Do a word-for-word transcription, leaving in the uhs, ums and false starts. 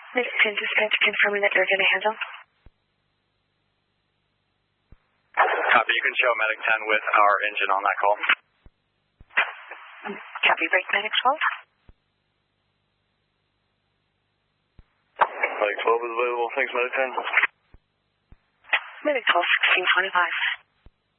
Medic ten dispatch confirming that they're going to handle. Copy, you can show Medic ten with our engine on that call. Copy, break Medic twelve. Medic twelve is available. Thanks, Medic ten. Medic twelve, sixteen twenty-five.